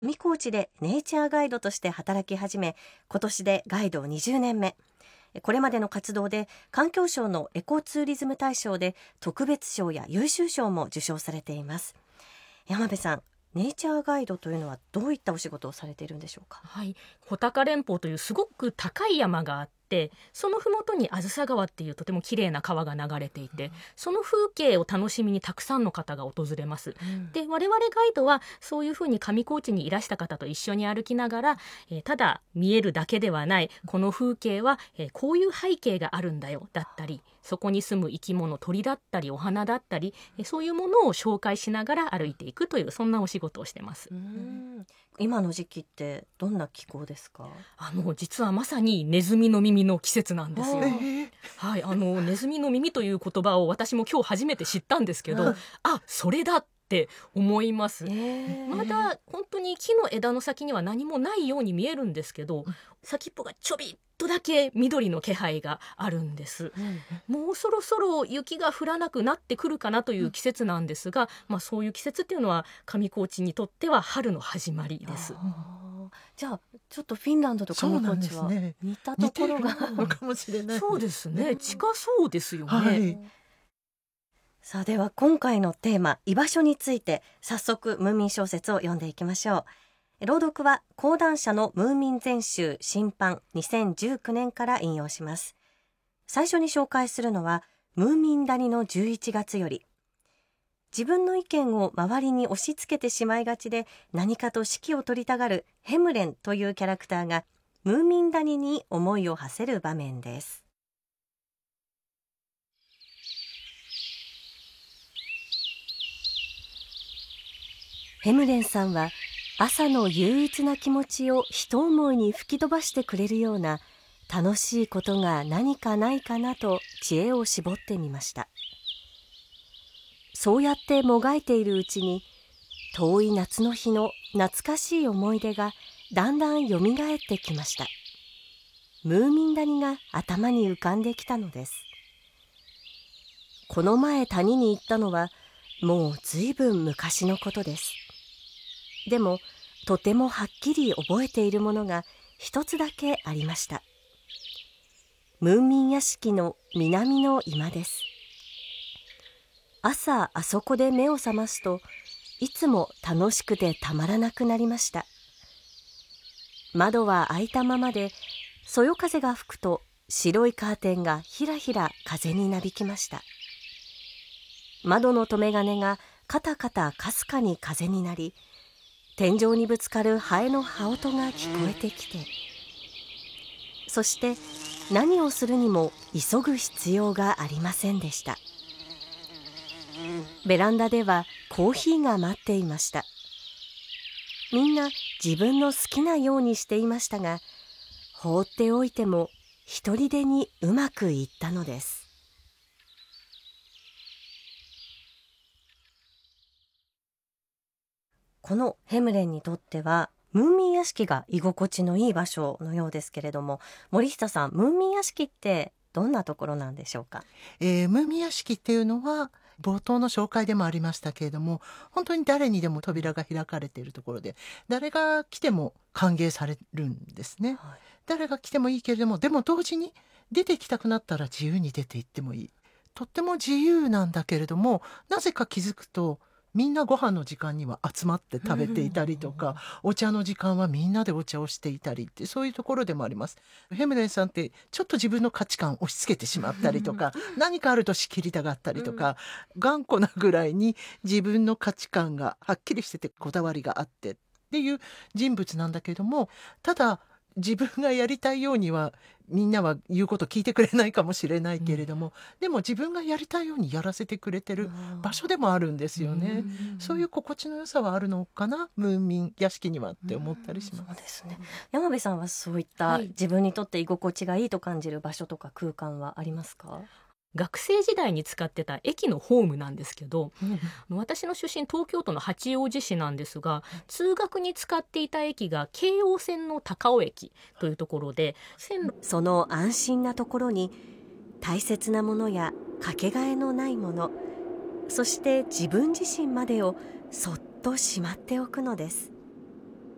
上高地でネイチャーガイドとして働き始め、今年でガイド20年目。これまでの活動で環境省のエコツーリズム大賞で特別賞や優秀賞も受賞されています。山部さん、ネイチャーガイドというのはどういったお仕事をされているんでしょうか？ はい、穂高連峰というすごく高い山があって、そのふもとにあずさ川っていうとても綺麗な川が流れていて、その風景を楽しみにたくさんの方が訪れます。で、我々ガイドはそういうふうに上高地にいらした方と一緒に歩きながら、ただ見えるだけではないこの風景は、こういう背景があるんだよだったり、そこに住む生き物、鳥だったりお花だったり、そういうものを紹介しながら歩いていくという、そんなお仕事をしてます。 今の時期ってどんな気候ですか？ 実はまさにネズミの耳の季節なんですよ。はい、ネズミの耳という言葉を私も今日初めて知ったんですけど、それだって思います。まだ本当に木の枝の先には何もないように見えるんですけど、先っぽがちょびっとだけ緑の気配があるんです。もうそろそろ雪が降らなくなってくるかなという季節なんですが、そういう季節っていうのは上高地にとっては春の始まりです。 じゃあちょっとフィンランドと上高地は似たところが似てるのかもしれない。 そうですね、近そうですよね。 さあ、では今回のテーマ、居場所について早速ムーミン小説を読んでいきましょう。朗読は講談社のムーミン全集新版2019年から引用します。最初に紹介するのはムーミン谷の11月より。自分の意見を周りに押し付けてしまいがちで何かと指揮を取りたがるヘムレンというキャラクターがムーミン谷に思いを馳せる場面です。ヘムレンさんは朝の憂鬱な気持ちを一思いに吹き飛ばしてくれるような楽しいことが何かないかなと知恵を絞ってみました。そうやってもがいているうちに遠い夏の日の懐かしい思い出がだんだんよみがえってきました。ムーミン谷が頭に浮かんできたのです。この前谷に行ったのはもうずいぶん昔のことです。でもとてもはっきり覚えているものが一つだけありました。ムーミン屋敷の南の居間です。朝あそこで目を覚ますといつも楽しくてたまらなくなりました。窓は開いたままで、そよ風が吹くと白いカーテンがひらひら風になびきました。窓の留め金がカタカタかすかに風になり、天井にぶつかるハエの羽音が聞こえてきて、そして何をするにも急ぐ必要がありませんでした。ベランダではコーヒーが待っていました。みんな自分の好きなようにしていましたが、放っておいても一人でにうまくいったのです。このヘムレンにとってはムーミン屋敷が居心地のいい場所のようですけれども、森下さん、ムーミン屋敷ってどんなところなんでしょうか？ ムーミン屋敷っていうのは冒頭の紹介でもありましたけれども、本当に誰にでも扉が開かれているところで、誰が来ても歓迎されるんですね。誰が来てもいいけれども、でも同時に出て行きたくなったら自由に出て行ってもいい。とっても自由なんだけれども、なぜか気づくとみんなご飯の時間には集まって食べていたりとか、お茶の時間はみんなでお茶をしていたりって、そういうところでもあります。ヘムレンさんってちょっと自分の価値観を押し付けてしまったりとか、何かあると仕切りたがったりとか、頑固なぐらいに自分の価値観がはっきりしててこだわりがあってっていう人物なんだけども、ただ自分がやりたいようにはみんなは言うこと聞いてくれないかもしれないけれども、でも自分がやりたいようにやらせてくれてる場所でもあるんですよね。そういう心地の良さはあるのかな、ムーミン屋敷にはって思ったりします。 そうですね。山部さんはそういった自分にとって居心地がいいと感じる場所とか空間はありますか？ 学生時代に使ってた駅のホームなんですけど、私の出身東京都の八王子市なんですが、通学に使っていた駅が京王線の高尾駅というところで、 その安心なところに大切なものやかけがえのないもの、そして自分自身までをそっとしまっておくのです。